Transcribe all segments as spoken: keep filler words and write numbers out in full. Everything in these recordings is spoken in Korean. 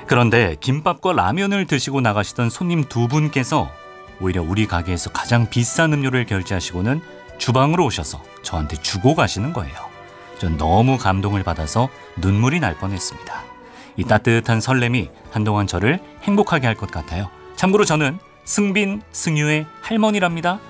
그런데 김밥과 라면을 드시고 나가시던 손님 두 분께서 오히려 우리 가게에서 가장 비싼 음료를 결제하시고는 주방으로 오셔서 저한테 주고 가시는 거예요. 전 너무 감동을 받아서 눈물이 날 뻔했습니다. 이 따뜻한 설렘이 한동안 저를 행복하게 할 것 같아요. 참고로 저는 승빈, 승유의 할머니랍니다.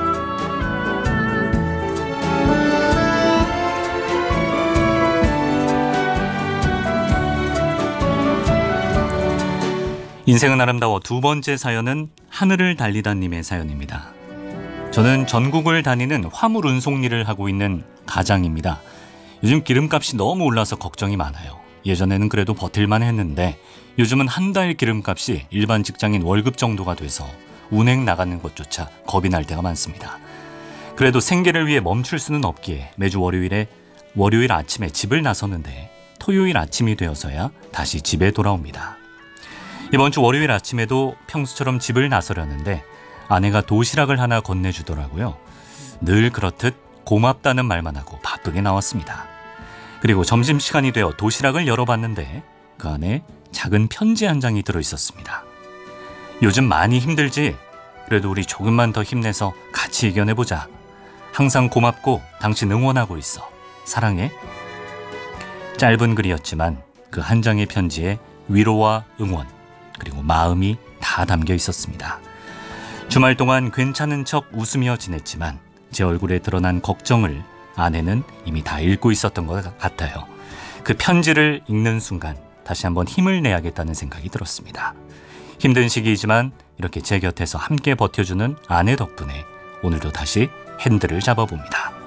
인생은 아름다워 두 번째 사연은 하늘을 달리다님의 사연입니다. 저는 전국을 다니는 화물 운송 일을 하고 있는 가장입니다. 요즘 기름값이 너무 올라서 걱정이 많아요. 예전에는 그래도 버틸만 했는데 요즘은 한 달 기름값이 일반 직장인 월급 정도가 돼서 운행 나가는 것조차 겁이 날 때가 많습니다. 그래도 생계를 위해 멈출 수는 없기에 매주 월요일에 월요일 아침에 집을 나서는데 토요일 아침이 되어서야 다시 집에 돌아옵니다. 이번 주 월요일 아침에도 평소처럼 집을 나서려는데 아내가 도시락을 하나 건네주더라고요. 늘 그렇듯 고맙다는 말만 하고 바쁘게 나왔습니다. 그리고 점심시간이 되어 도시락을 열어봤는데 그 안에 작은 편지 한 장이 들어있었습니다. 요즘 많이 힘들지? 그래도 우리 조금만 더 힘내서 같이 이겨내보자. 항상 고맙고 당신 응원하고 있어. 사랑해. 짧은 글이었지만 그 한 장의 편지에 위로와 응원 그리고 마음이 다 담겨 있었습니다. 주말 동안 괜찮은 척 웃으며 지냈지만 제 얼굴에 드러난 걱정을 아내는 이미 다 읽고 있었던 것 같아요. 그 편지를 읽는 순간 다시 한번 힘을 내야겠다는 생각이 들었습니다. 힘든 시기이지만 이렇게 제 곁에서 함께 버텨주는 아내 덕분에 오늘도 다시 핸들을 잡아봅니다.